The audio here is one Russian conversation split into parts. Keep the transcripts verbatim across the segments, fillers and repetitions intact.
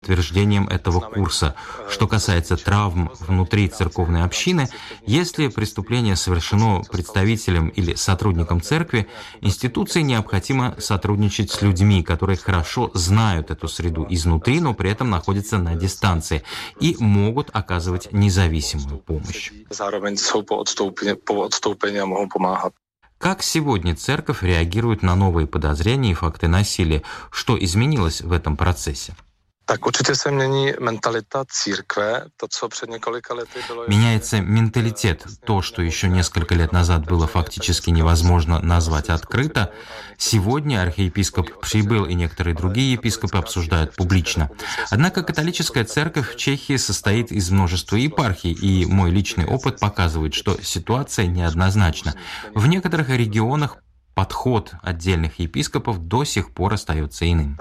утверждением этого курса. Что касается травм внутри церковной общины, если преступление совершено представителем или сотрудником церкви, институции необходимо сотрудничать с людьми, которые хорошо знают эту среду изнутри, но при этом находятся на дистанции и могут оказывать независимую помощь. Как сегодня церковь реагирует на новые подозрения и факты насилия? Что изменилось в этом процессе? Так určitě se mění mentalita církve, to, co před několika lety bylo... Меняется менталитет. То, что еще несколько лет назад было фактически невозможно назвать открыто, сегодня архиепископ Прибыл и некоторые другие епископы обсуждают публично. Однако католическая церковь в Чехии состоит из множества епархий, и мой личный опыт показывает, что ситуация неоднозначна. В некоторых регионах подход отдельных епископов до сих пор остается иным.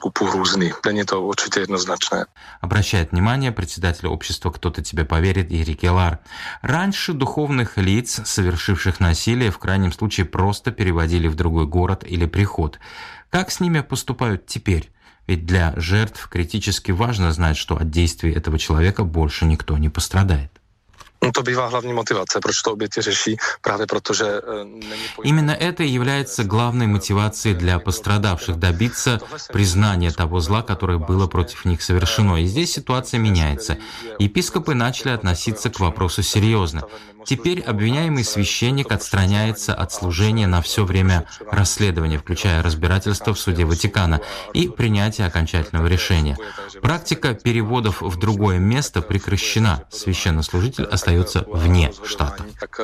Обращает внимание председатель общества «Кто-то тебе поверит» Эрик Елар. Раньше духовных лиц, совершивших насилие, в крайнем случае просто переводили в другой город или приход. Как с ними поступают теперь? Ведь для жертв критически важно знать, что от действий этого человека больше никто не пострадает. Именно это и является главной мотивацией для пострадавших – добиться признания того зла, которое было против них совершено. И здесь ситуация меняется. Епископы начали относиться к вопросу серьезно. Теперь обвиняемый священник отстраняется от служения на все время расследования, включая разбирательство в суде Ватикана и принятие окончательного решения. Практика переводов в другое место прекращена. Священнослужитель остается вне штата.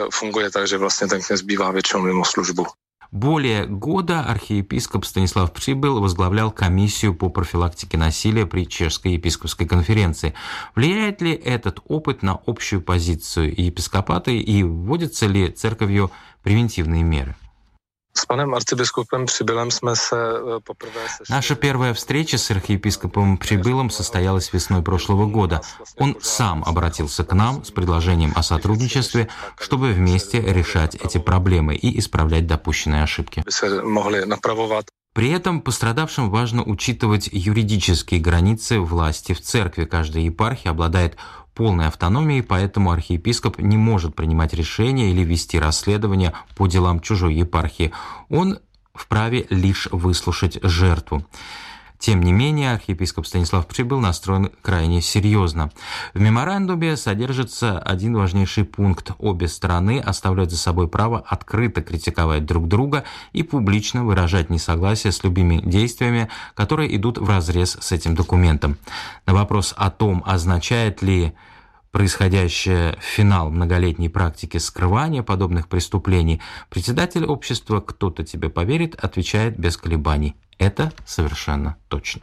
Более года архиепископ Станислав Прибыл возглавлял комиссию по профилактике насилия при Чешской епископской конференции. Влияет ли этот опыт на общую позицию епископата и вводятся ли церковью превентивные меры? С паном архиепископом Прибылом мы Наша первая встреча с архиепископом Прибылом состоялась весной прошлого года. Он сам обратился к нам с предложением о сотрудничестве, чтобы вместе решать эти проблемы и исправлять допущенные ошибки. При этом пострадавшим важно учитывать юридические границы власти в церкви. Каждая епархия обладает полной автономией, поэтому архиепископ не может принимать решения или вести расследование по делам чужой епархии. Он вправе лишь выслушать жертву. Тем не менее, архиепископ Станислав Прибыл настроен крайне серьезно. В меморандуме содержится один важнейший пункт. Обе стороны оставляют за собой право открыто критиковать друг друга и публично выражать несогласие с любыми действиями, которые идут вразрез с этим документом. На вопрос о том, означает ли происходящее финал многолетней практики скрывания подобных преступлений, председатель общества «Кто-то тебе поверит» отвечает без колебаний. Это совершенно точно.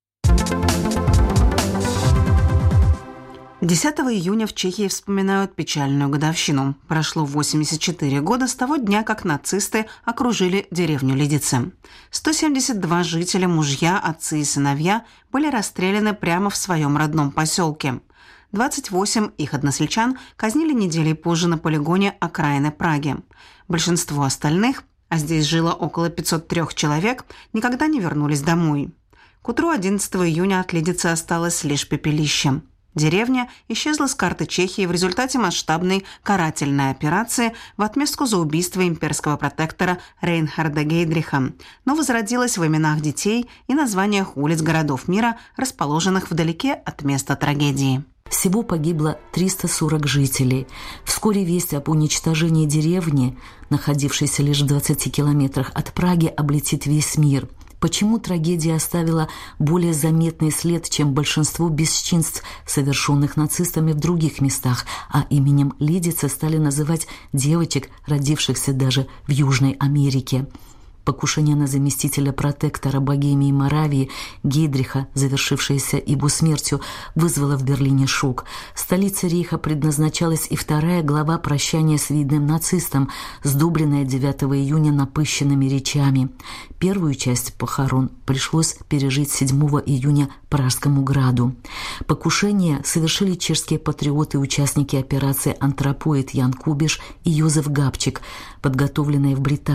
десятого июня в Чехии вспоминают печальную годовщину. Прошло восемьдесят четыре года с того дня, как нацисты окружили деревню Лидице. сто семьдесят два жителя, мужья, отцы и сыновья, были расстреляны прямо в своем родном поселке. двадцать восемь их односельчан казнили неделей позже на полигоне окраины Праги. Большинство остальных, а здесь жило около пятьсот три человек, никогда не вернулись домой. К утру одиннадцатого июня от Лидицы осталось лишь пепелище. Деревня исчезла с карты Чехии в результате масштабной карательной операции в отместку за убийство имперского протектора Рейнхарда Гейдриха, но возродилась в именах детей и названиях улиц городов мира, расположенных вдалеке от места трагедии. Всего погибло триста сорок жителей. Вскоре весть об уничтожении деревни, находившейся лишь в двадцати километрах от Праги, облетит весь мир. Почему трагедия оставила более заметный след, чем большинство бесчинств, совершенных нацистами в других местах, а именем Лидицы стали называть девочек, родившихся даже в Южной Америке? Покушение на заместителя протектора Богемии и Моравии Гейдриха, завершившееся его смертью, вызвало в Берлине шок. Столице рейха предназначалась и вторая глава прощания с видным нацистом, сдобренная девятого июня напыщенными речами. Первую часть похорон пришлось пережить седьмого июня Пражскому граду. Покушение совершили чешские патриоты, участники операции «Антропоид» Ян Кубиш и Йозеф Габчик, подготовленные в Британии.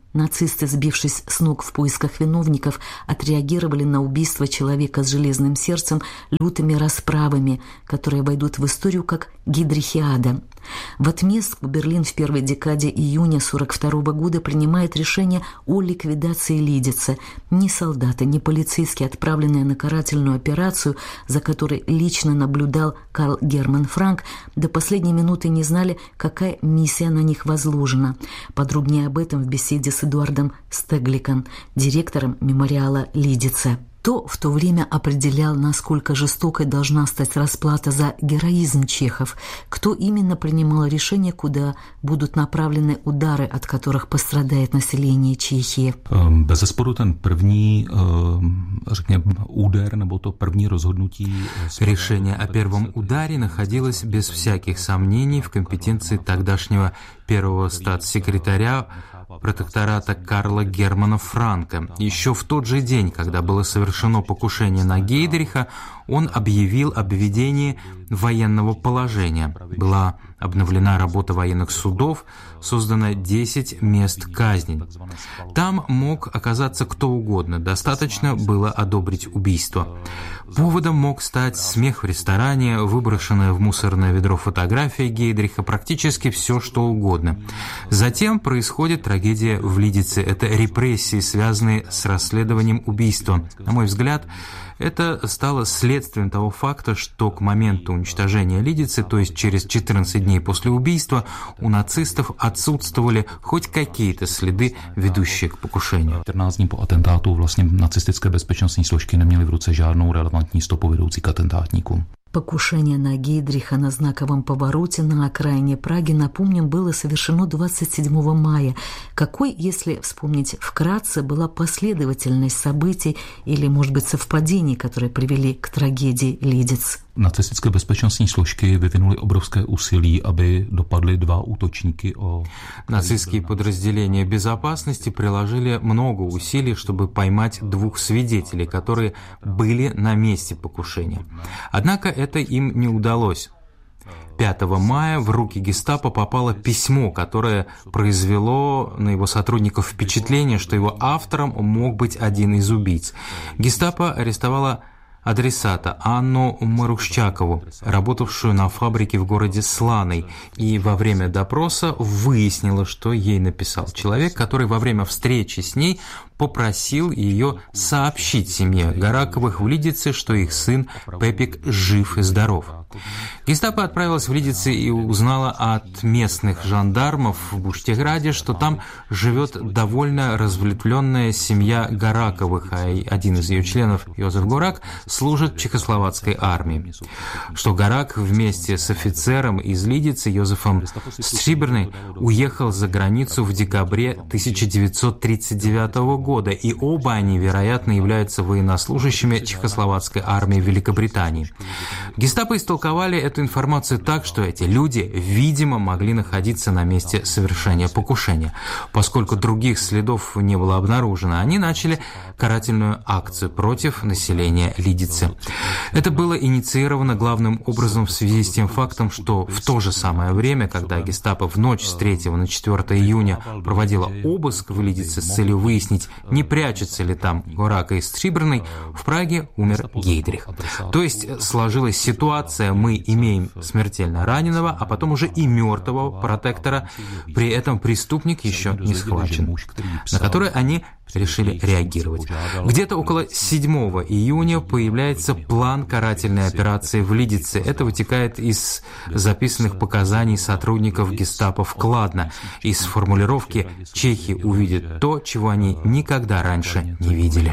Нацисты, сбившись с ног в поисках виновников, отреагировали на убийство человека с железным сердцем лютыми расправами, которые войдут в историю как Гейдрихиада. В отместку Берлин в первой декаде июня сорок второго года принимает решение о ликвидации Лидицы. Ни солдаты, ни полицейские, отправленные на карательную операцию, за которой лично наблюдал Карл Герман Франк, до последней минуты не знали, какая миссия на них возложена. Подробнее об этом в беседе с Эдуардом Стегликом, директором мемориала Лидицы. Кто в то время определял, насколько жестокой должна стать расплата за героизм чехов? Кто именно принимал решение, куда будут направлены удары, от которых пострадает население Чехии? Bezesporu ten první, řekněme, úder, nebo to první rozhodnutí. Решение о первом ударе находилось без всяких сомнений в компетенции тогдашнего первого статс-секретаря протектората Карла Германа Франка. Еще в тот же день, когда было совершено покушение на Гейдриха, он объявил об введении военного положения. Была обновлена работа военных судов, создано десять мест казни. Там мог оказаться кто угодно, достаточно было одобрить убийство. Поводом мог стать смех в ресторане, выброшенная в мусорное ведро фотография Гейдриха, практически все, что угодно. Затем происходит трагедия в Лидице. Это репрессии, связанные с расследованием убийства. На мой взгляд, это стало следствием того факта, что к моменту уничтожения Лидицы, то есть через четырнадцать дней после убийства, у нацистов отсутствовали хоть какие-то следы, ведущие к покушению. čtrnáct dní po atentátu vlastně nacistické bezpečnostní složky neměly v ruce žádnou relevantní stopu vedoucí k atentátníkům. Покушение на Гейдриха на знаковом повороте на окраине Праги, напомним, было совершено двадцать седьмого мая. Какой, если вспомнить вкратце, была последовательность событий или, может быть, совпадений, которые привели к трагедии Лидиц? Nacistické bezpečnostní složky vyvinuly obrovské úsilí, aby dopadly dva útočníky o... Нацистские подразделения безопасности приложили много усилий, чтобы поймать двух свидетелей, которые были на месте покушения. Однако это им не удалось. пятого мая в руки гестапо попало письмо, которое произвело на его сотрудников впечатление, что его автором мог быть один из убийц. Гестапо арестовало адресата Анну Марушчакову, работавшую на фабрике в городе Сланой, и во время допроса выяснила, что ей написал человек, который во время встречи с ней попросил ее сообщить семье Гараковых в Лидице, что их сын Пепик жив и здоров. Гестапо отправилась в Лидице и узнала от местных жандармов в Буштеграде, что там живет довольно разветвленная семья Гараковых, а один из ее членов, Йозеф Горак, служит в чехословацкой армии. Что Горак вместе с офицером из Лидицы Йозефом Стриберной уехал за границу в декабре тысяча девятьсот тридцать девятого года, и оба они, вероятно, являются военнослужащими чехословацкой армии Великобритании. Гестапо истолковали эту информацию так, что эти люди, видимо, могли находиться на месте совершения покушения. Поскольку других следов не было обнаружено, они начали карательную акцию против населения Лидицы. Это было инициировано главным образом в связи с тем фактом, что в то же самое время, когда гестапо в ночь с третьего на четвёртое июня проводила обыск в Лидице с целью выяснить, не прячется ли там Горака и Стриберной, в Праге умер Гейдрих. То есть сложилась ситуация, мы имеем смертельно раненого, а потом уже и мертвого протектора, при этом преступник еще не схвачен, на который они решили реагировать. Где-то около седьмого июня появляется план карательной операции в Лидице. Это вытекает из записанных показаний сотрудников гестапо в Кладно, из формулировки «Чехи увидят то, чего они никогда раньше не видели».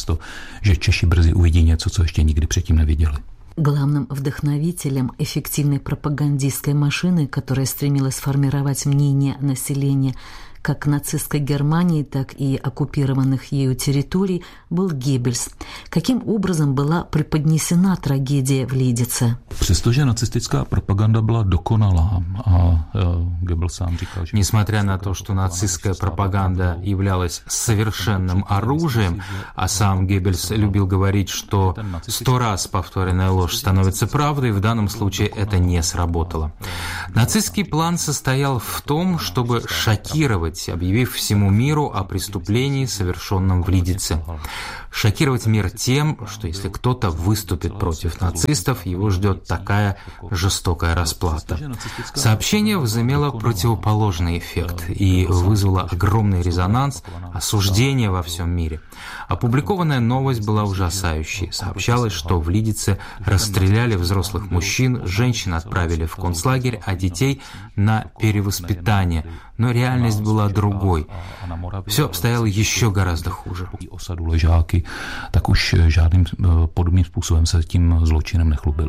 Главным вдохновителем эффективной пропагандистской машины, которая стремилась формировать мнение населения как нацистской Германии, так и оккупированных ею территорий, был Геббельс. Каким образом была преподнесена трагедия в Лидице? Přestože nacistická propaganda byla dokonalá, a Goebbels sám říkal, že... Несмотря на то, что нацистская пропаганда являлась совершенным оружием, а сам Геббельс любил говорить, что сто раз повторенная ложь становится правдой, в данном случае это не сработало. Нацистский план состоял в том, чтобы шокировать шокировать, объявив всему миру о преступлении, совершенном в Лидице. Шокировать мир тем, что если кто-то выступит против нацистов, его ждет такая жестокая расплата. Сообщение возымело противоположный эффект и вызвало огромный резонанс, осуждение во всем мире. Опубликованная новость была ужасающей. Сообщалось, что в Лидице расстреляли взрослых мужчин, женщин отправили в концлагерь, а детей на перевоспитание. Но реальность была другой. Все обстояло еще гораздо хуже. Tak už žádným podobným způsobem se tím zločinem nechlubili.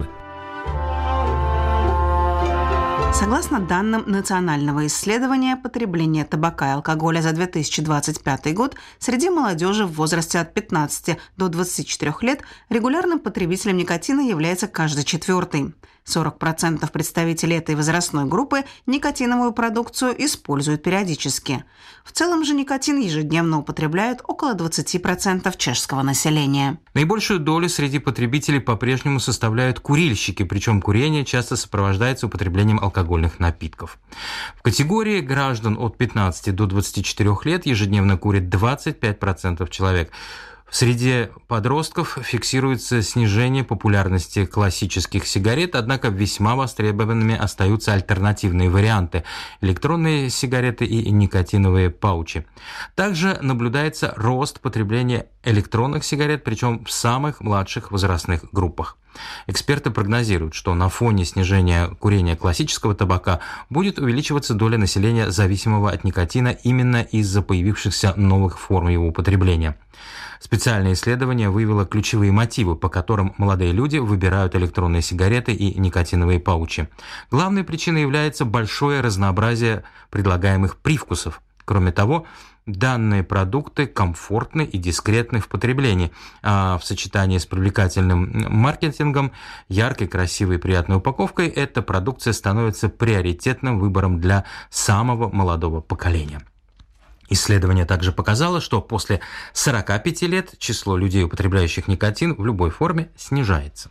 Согласно данным национального исследования потребления табака и алкоголя за две тысячи двадцать пятый год, среди молодежи в возрасте от пятнадцати до двадцати четырёх лет регулярным потребителем никотина является каждый четвертый. сорок процентов представителей этой возрастной группы никотиновую продукцию используют периодически. В целом же никотин ежедневно употребляют около двадцати процентов чешского населения. Наибольшую долю среди потребителей по-прежнему составляют курильщики, причем курение часто сопровождается употреблением алкогольных напитков. В категории граждан от пятнадцати до двадцати четырёх лет ежедневно курит двадцать пять процентов человек. Среди подростков фиксируется снижение популярности классических сигарет, однако весьма востребованными остаются альтернативные варианты – электронные сигареты и никотиновые паучи. Также наблюдается рост потребления электронных сигарет, причем в самых младших возрастных группах. Эксперты прогнозируют, что на фоне снижения курения классического табака будет увеличиваться доля населения, зависимого от никотина, именно из-за появившихся новых форм его употребления. Специальное исследование выявило ключевые мотивы, по которым молодые люди выбирают электронные сигареты и никотиновые паучи. Главной причиной является большое разнообразие предлагаемых привкусов. Кроме того, данные продукты комфортны и дискретны в потреблении, а в сочетании с привлекательным маркетингом, яркой, красивой и приятной упаковкой эта продукция становится приоритетным выбором для самого молодого поколения. Исследование также показало, что после сорока пяти лет число людей, употребляющих никотин в любой форме, снижается.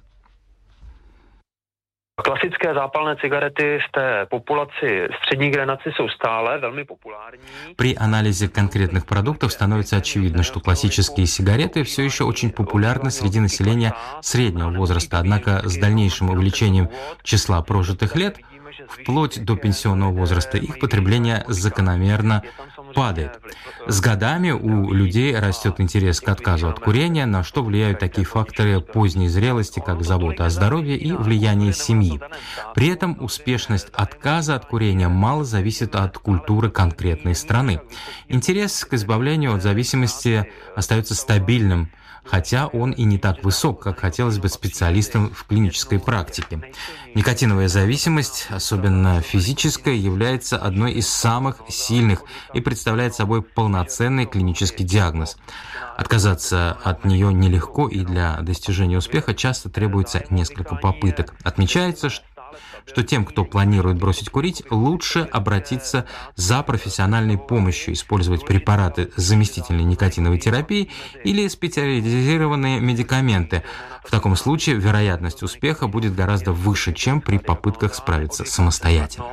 Klasické zápalné cigarety v té populaci střední generace jsou stále velmi populární. При анализе конкретных продуктов становится очевидно, что классические сигареты все еще очень популярны среди населения среднего возраста, однако с дальнейшим увеличением числа прожитых лет вплоть до пенсионного возраста их потребление закономерно падает. С годами у людей растет интерес к отказу от курения, на что влияют такие факторы поздней зрелости, как забота о здоровье и влияние семьи. При этом успешность отказа от курения мало зависит от культуры конкретной страны. Интерес к избавлению от зависимости остается стабильным, хотя он и не так высок, как хотелось бы специалистам в клинической практике. Никотиновая зависимость, особенно физическая, является одной из самых сильных и представляет собой полноценный клинический диагноз. Отказаться от нее нелегко, и для достижения успеха часто требуется несколько попыток. Отмечается, что что тем, кто планирует бросить курить, лучше обратиться за профессиональной помощью, использовать препараты заместительной никотиновой терапии или специализированные медикаменты. В таком случае вероятность успеха будет гораздо выше, чем при попытках справиться самостоятельно.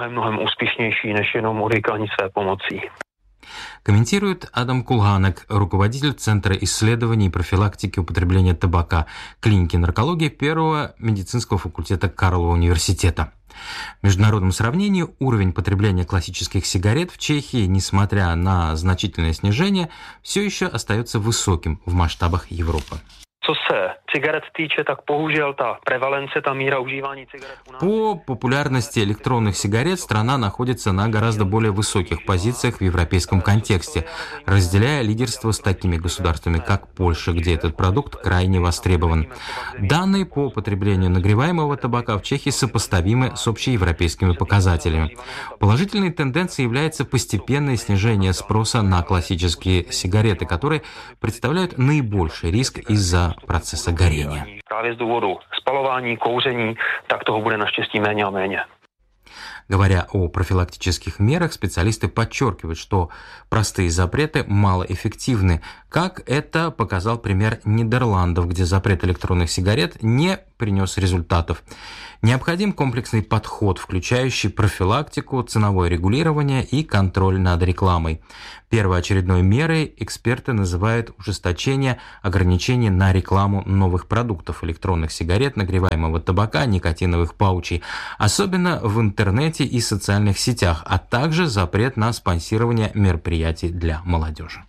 Комментирует Адам Кулганек, руководитель Центра исследований и профилактики употребления табака клиники наркологии Первого медицинского факультета Карлова университета. В международном сравнении уровень потребления классических сигарет в Чехии, несмотря на значительное снижение, все еще остается высоким в масштабах Европы. Co se cigaret týče, tak bohužel ta prevalence, ta míra užívání cigaret u nás... По популярности электронных сигарет страна находится на гораздо более высоких позициях в европейском контексте, разделяя лидерство с такими государствами, как Польша, где этот продукт крайне востребован. Данные по потреблению нагреваемого табака в Чехии сопоставимы с общеевропейскими показателями. Положительной тенденцией является постепенное снижение спроса на классические сигареты, которые представляют наибольший риск из-за процесса горения. Právě z důvodu spalování, kouření, tak toho bude naštěstí méně a méně. Говоря о профилактических мерах, специалисты подчеркивают, что простые запреты малоэффективны, как это показал пример Нидерландов, где запрет электронных сигарет не принес результатов. Необходим комплексный подход, включающий профилактику, ценовое регулирование и контроль над рекламой. Первоочередной мерой эксперты называют ужесточение ограничений на рекламу новых продуктов, электронных сигарет, нагреваемого табака, никотиновых паучей, особенно в интернете и социальных сетях, а также запрет на спонсирование мероприятий для молодежи.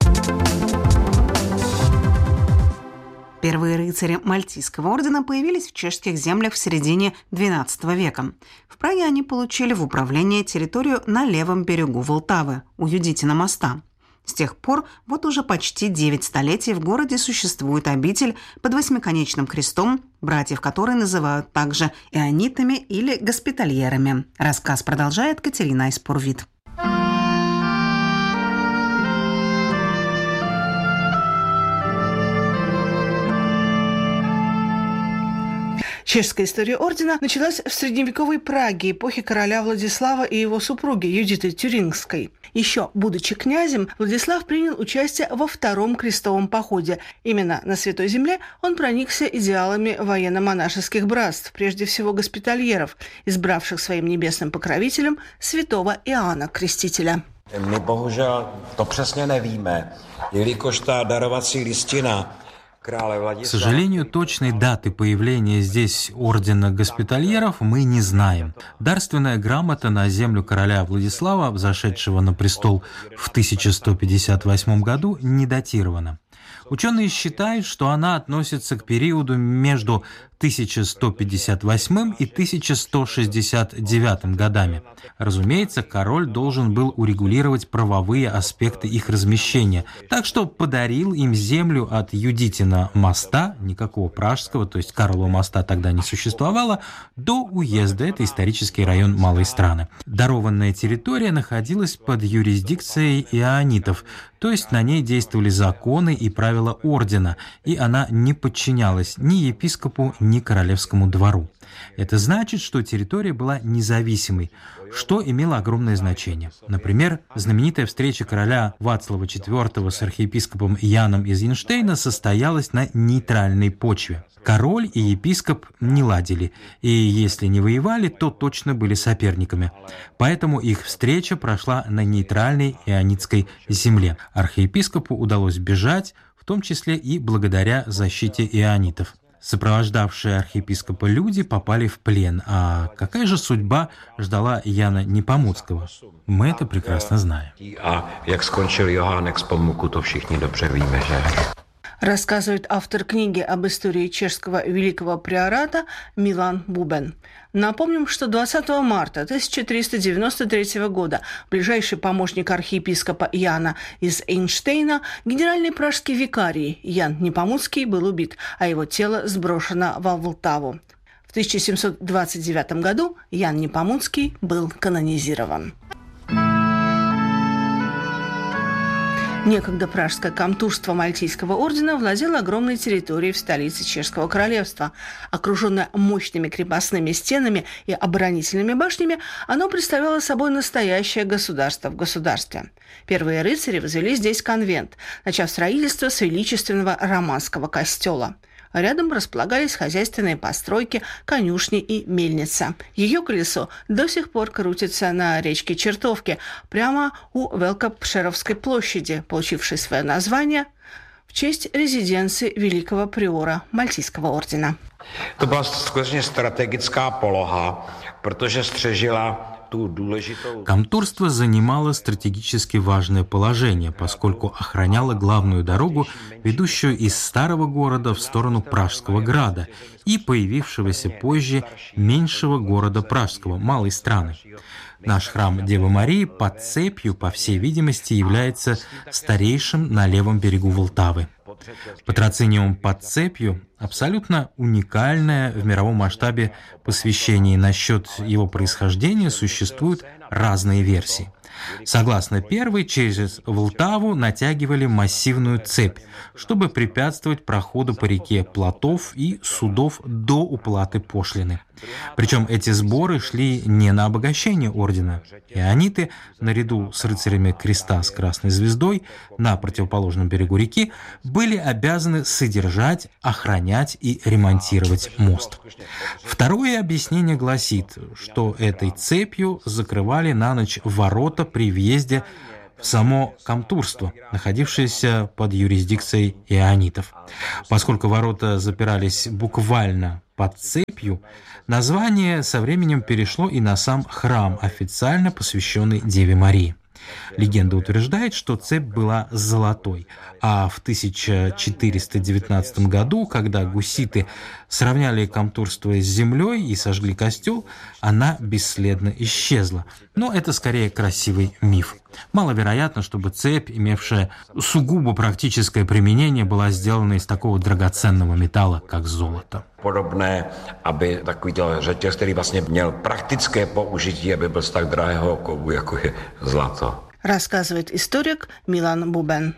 Первые рыцари Мальтийского ордена появились в чешских землях в середине двенадцатого века. В Праге они получили в управление территорию на левом берегу Волтавы, у Юдитина моста. С тех пор вот уже почти девять столетий в городе существует обитель под восьмиконечным крестом, братьев которой называют также ионитами или госпитальерами. Рассказ продолжает Катерина Айспурвит. Чешская история ордена началась в средневековой Праге эпохи короля Владислава и его супруги Юдиты Тюрингской. Еще будучи князем, Владислав принял участие во Втором крестовом походе. Именно на Святой Земле он проникся идеалами военно-монашеских братств, прежде всего госпитальеров, избравших своим небесным покровителем святого Иоанна Крестителя. My bohužel to přesně nevíme, jelikož ta darovací listina. К сожалению, точной даты появления здесь ордена госпитальеров мы не знаем. Дарственная грамота на землю короля Владислава, взошедшего на престол в тысяча сто пятьдесят восьмом году, не датирована. Ученые считают, что она относится к периоду между тысяча сто пятьдесят восьмым и тысяча сто шестьдесят девятым годами. Разумеется, король должен был урегулировать правовые аспекты их размещения, так что подарил им землю от Юдитина моста, никакого Пражского, то есть Карлова моста тогда не существовало, до уезда, это исторический район Малой Страны. Дарованная территория находилась под юрисдикцией ионитов, то есть на ней действовали законы и правила ордена, и она не подчинялась ни епископу, ни королевскому двору. Это значит, что территория была независимой, что имело огромное значение. Например, знаменитая встреча короля Вацлава четвёртого с архиепископом Яном из Инштейна состоялась на нейтральной почве. Король и епископ не ладили, и если не воевали, то точно были соперниками. Поэтому их встреча прошла на нейтральной ионитской земле. Архиепископу удалось бежать, в том числе и благодаря защите ионитов. Сопровождавшие архиепископа люди попали в плен, а какая же судьба ждала Яна Непомуцкого? Мы это прекрасно знаем. А как скончил Иоанн Непомуцкий, то všichni dobře víme, že? Рассказывает автор книги об истории чешского великого приората Милан Бубен. Напомним, что двадцатого марта тысяча триста девяносто третьего года ближайший помощник архиепископа Яна из Эйнштейна, генеральный пражский викарий Ян Непомуцкий, был убит, а его тело сброшено во Волтаву. В тысяча семьсот двадцать девятом году Ян Непомуцкий был канонизирован. Некогда пражское комтурство Мальтийского ордена владело огромной территорией в столице Чешского королевства. Окруженное мощными крепостными стенами и оборонительными башнями, оно представляло собой настоящее государство в государстве. Первые рыцари возвели здесь конвент, начав строительство с величественного романского костела. Рядом располагались хозяйственные постройки, конюшни и мельница. Ее колесо до сих пор крутится на речке Чертовки, прямо у Велкопшеровской площади, получившей свое название в честь резиденции великого приора Мальтийского ордена. Это была скорее стратегическая полога, protože стřežila. Комтурство занимало стратегически важное положение, поскольку охраняло главную дорогу, ведущую из старого города в сторону Пражского града и появившегося позже меньшего города Пражского, Малой Страны. Наш храм Девы Марии под цепью, по всей видимости, является старейшим на левом берегу Волтавы. Патроциниум под цепью – абсолютно уникальное в мировом масштабе посвящение. Насчет его происхождения существуют разные версии. Согласно первой, через Влтаву натягивали массивную цепь, чтобы препятствовать проходу по реке плотов и судов до уплаты пошлины. Причем эти сборы шли не на обогащение ордена. Иониты, наряду с рыцарями креста с красной звездой на противоположном берегу реки, были обязаны содержать, охранять и ремонтировать мост. Второе объяснение гласит, что этой цепью закрывали на ночь ворота при въезде в само комтурство, находившееся под юрисдикцией ионитов. Поскольку ворота запирались буквально под цепью, название со временем перешло и на сам храм, официально посвященный Деве Марии. Легенда утверждает, что цепь была золотой, а в тысяча четыреста девятнадцатом году, когда гуситы сравняли комтурство с землей и сожгли костел, она бесследно исчезла. Но это скорее красивый миф. Маловероятно, чтобы цепь, имевшая сугубо практическое применение, была сделана из такого драгоценного металла, как золото. Podobné, aby takový řetěz, který vlastně měl praktické použití, aby byl z tak drahého kovu, jako je zlato. Рассказывает историк Милан Бубен.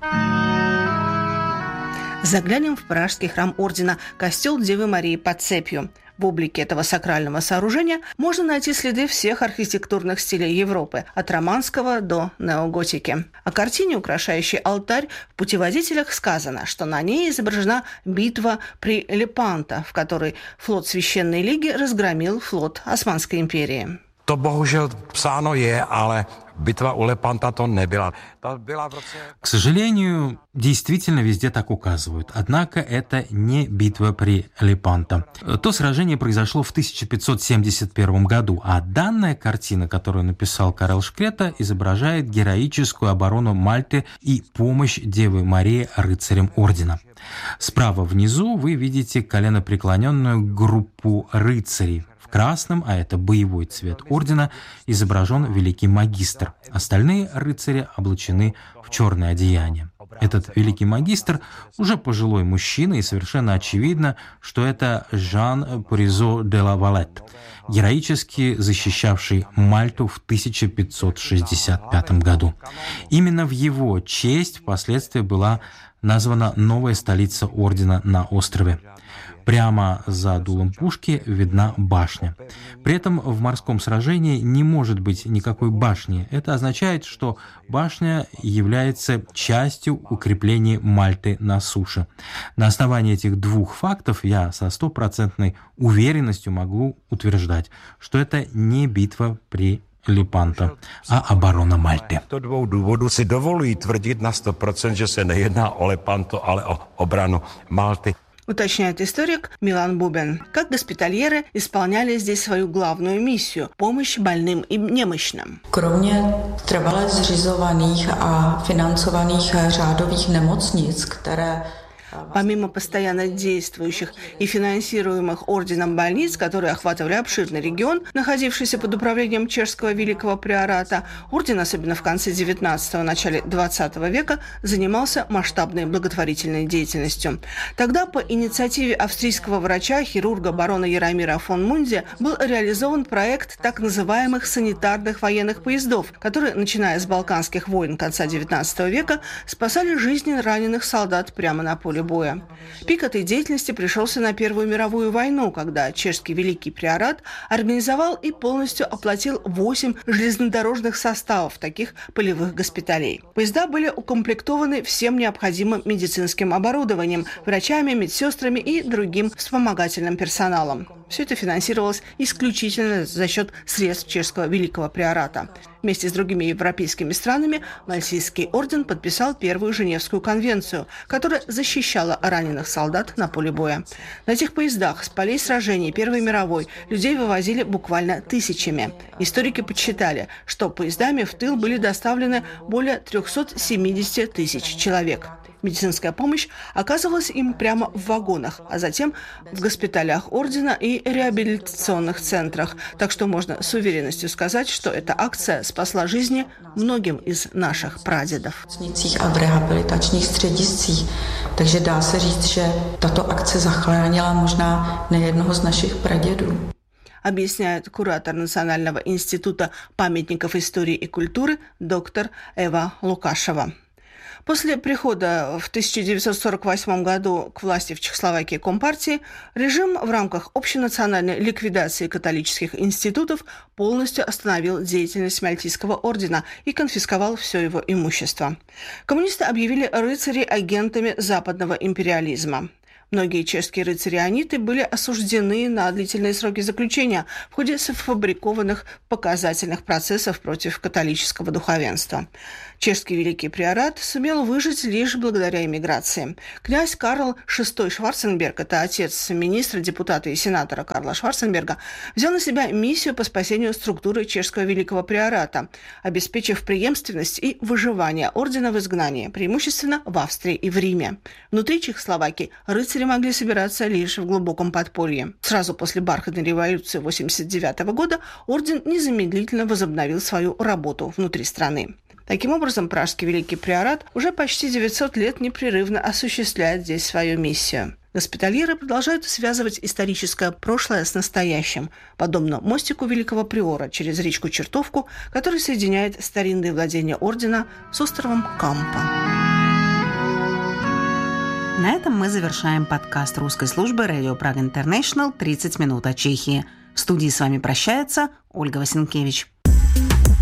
Заглянем в пражский храм ордена, костел Девы Марии под цепью. В облике этого сакрального сооружения можно найти следы всех архитектурных стилей Европы, от романского до неоготики. О картине, украшающей алтарь, в путеводителях сказано, что на ней изображена битва при Лепанто, в которой флот Священной Лиги разгромил флот Османской империи. To bohužel psáno je, ale bitva u Lepanta to nebyla. Ta byla v roce... К сожалению, действительно везде так указывают. Однако это не битва при Лепанто. То сражение произошло в тысяча пятьсот семьдесят первом году, а данная картина, которую написал Карел Шкрета, изображает героическую оборону Мальты и помощь Девы Марии рыцарям ордена. Справа внизу вы видите коленопреклоненную группу рыцарей. Красным, а это боевой цвет ордена, изображен великий магистр. Остальные рыцари облачены в черное одеяние. Этот великий магистр уже пожилой мужчина, и совершенно очевидно, что это Жан Пуризо де ла Валет, героически защищавший Мальту в тысяча пятьсот шестьдесят пятом году. Именно в его честь впоследствии была названа новая столица ордена на острове. Прямо за дулом пушки видна башня. При этом в морском сражении не может быть никакой башни. Это означает, что башня является частью укрепления Мальты на суше. На основании этих двух фактов я со стопроцентной уверенностью могу утверждать, что это не битва при Лепанто, а оборона Мальты. To dvou důvodů si dovolují tvrdit na sto procent, že se nejedná o Lepanto, ale o obranu Malty. Уточняет историк Милан Бубен, как госпитальеры исполняли здесь свою главную миссию – помощь больным и немощным. Кроме трвale zřizovaných a financovaných řádových nemocnic, které Помимо постоянно действующих и финансируемых орденом больниц, которые охватывали обширный регион, находившийся под управлением чешского великого приората, орден, особенно в конце девятнадцатого – начале двадцатого века, занимался масштабной благотворительной деятельностью. Тогда по инициативе австрийского врача, хирурга барона Яромира фон Мунзе, был реализован проект так называемых санитарных военных поездов, которые, начиная с Балканских войн конца девятнадцатого века, спасали жизни раненых солдат прямо на поле боя. Пик этой деятельности пришелся на Первую мировую войну, когда чешский великий приорат организовал и полностью оплатил восемь железнодорожных составов таких полевых госпиталей. Поезда были укомплектованы всем необходимым медицинским оборудованием, врачами, медсестрами и другим вспомогательным персоналом. Все это финансировалось исключительно за счет средств чешского великого приората. Вместе с другими европейскими странами Мальтийский орден подписал Первую Женевскую конвенцию, которая защищала раненых солдат на поле боя. На этих поездах с полей сражений Первой мировой людей вывозили буквально тысячами. Историки подсчитали, что поездами в тыл были доставлены более триста семьдесят тысяч человек. Медицинская помощь оказывалась им прямо в вагонах, а затем в госпиталях ордена и реабилитационных центрах. Так что можно с уверенностью сказать, что эта акция спасла жизни многим из наших прадедов. A v rehabilitačních střediscích. Takže dá se říct, že tato akce zachránila možná nejednoho z našich pradědů. объясняет куратор Национального института памятников истории и культуры доктор Эва Лукашева. После прихода в тысяча девятьсот сорок восьмом году к власти в Чехословакии Компартии режим в рамках общенациональной ликвидации католических институтов полностью остановил деятельность Мальтийского ордена и конфисковал все его имущество. Коммунисты объявили рыцарей агентами западного империализма. Многие чешские рыцари-аниты были осуждены на длительные сроки заключения в ходе сфабрикованных показательных процессов против католического духовенства. Чешский великий приорат сумел выжить лишь благодаря эмиграции. Князь Карл шестой Шварценберг, это отец министра, депутата и сенатора Карла Шварценберга, взял на себя миссию по спасению структуры чешского великого приората, обеспечив преемственность и выживание ордена в изгнании, преимущественно в Австрии и в Риме. Внутри Чехословакии рыцари могли собираться лишь в глубоком подполье. Сразу после бархатной революции восемьдесят девятого года орден незамедлительно возобновил свою работу внутри страны. Таким образом, Пражский великий приорат уже почти девятьсот лет непрерывно осуществляет здесь свою миссию. Госпитальеры продолжают связывать историческое прошлое с настоящим, подобно мостику великого приора через речку Чертовку, который соединяет старинные владения ордена с островом Кампа. На этом мы завершаем подкаст русской службы Radio Prague International «тридцать минут о Чехии». В студии с вами прощается Ольга Васенкевич.